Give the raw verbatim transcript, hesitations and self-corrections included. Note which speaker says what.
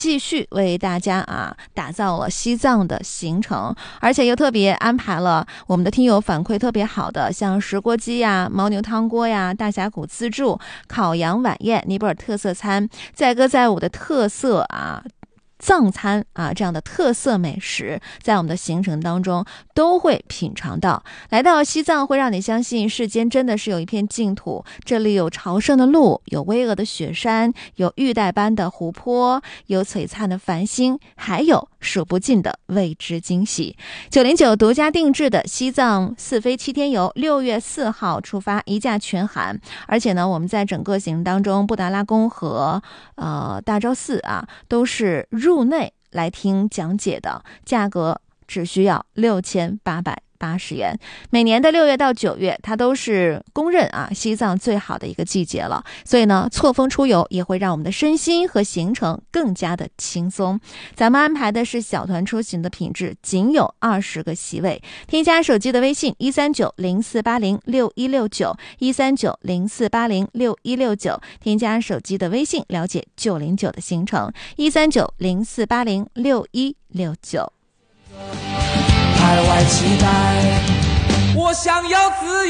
Speaker 1: 继续为大家啊打造了西藏的行程，而且又特别安排了我们的听友反馈特别好的，像石锅鸡呀、牦牛汤锅呀、大峡谷自助、烤羊晚宴、尼泊尔特色餐、载歌载舞的特色啊藏餐啊，这样的特色美食在我们的行程当中都会品尝到。来到西藏会让你相信世间真的是有一片净土，这里有朝圣的路，有巍峨的雪山，有玉带般的湖泊，有璀璨的繁星，还有数不尽的未知惊喜。九零九独家定制的西藏四飞七天游，六月四号出发，一价全含。而且呢，我们在整个行程当中，布达拉宫和呃大昭寺啊都是入内来听讲解的，价格只需要六千八百八十元。每年的六月到九月，它都是公认啊西藏最好的一个季节了，所以呢，错峰出游也会让我们的身心和行程更加的轻松。咱们安排的是小团出行的品质，仅有二十个席位。添加手机的微信一三九零四八零六一六九一三九零四八零六一六九，添加手机的微信了解九零九的行程一三九零四八零六一六九。
Speaker 2: 海外期待，我想要自由。